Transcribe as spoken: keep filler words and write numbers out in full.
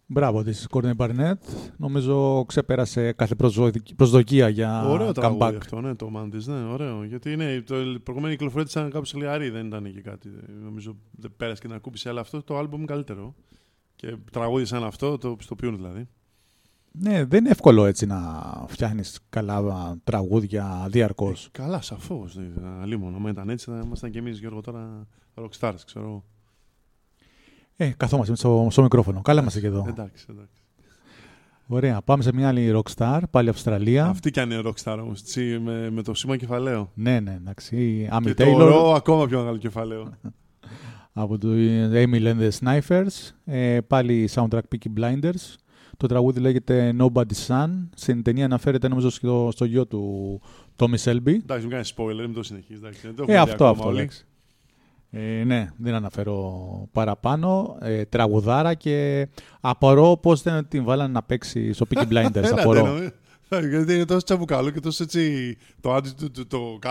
Μπράβο της, Courtney Barnett. Νομίζω ξεπέρασε κάθε προσδοκία για ωραίο comeback. τραγούδι αυτό, ναι, το man της, ναι, ωραίο. Γιατί είναι, το προηγούμενη κυκλοφορία της ήταν κάπως λιαρή, δεν ήταν και κάτι. Νομίζω δεν πέρασε και την ακούμπησε, αλλά αυτό το άλμπομ είναι καλύτερο. Και τραγούδι σαν αυτό, το πιστοποιούν δηλαδή. Ναι, δεν είναι εύκολο έτσι να φτιάχνεις καλά τραγούδια διαρκώς. Ε, καλά, σαφώς. Αλίμονο. Αν ήταν έτσι, θα ήμασταν κι εμείς, Γιώργο, τώρα rockstars, ξέρω εγώ. Ε, καθόμαστε στο, στο μικρόφωνο. Καλά είμαστε και εδώ. Εντάξει, εντάξει. Ωραία. Πάμε σε μια άλλη rockstar, πάλι Αυστραλία. Αυτή κι αν είναι rockstar όμως, με, με το σήμα κεφαλαίο. Ναι, ναι, εντάξει. Amy Και Taylor. το ρο, ακόμα πιο μεγάλο κεφαλαίο. Από το Emil and the Snipers. Ε, πάλι soundtrack Peaky Blinders. Το τραγούδι λέγεται Nobody's Son. Στην ταινία αναφέρεται νομίζω στο, στο γιο του Tommy Shelby. Εντάξει, μου κάνει spoiler, μην το συνεχίσεις. Ε, αυτό, αυτό. Ε, ναι, δεν αναφέρω παραπάνω. Ε, τραγουδάρα και απορώ πώς δεν την βάλανε να παίξει στο Peaky Blinders. Απορώ. Γιατί είναι τόσο τσαμπουκάλο και τόσο έτσι το attitude, το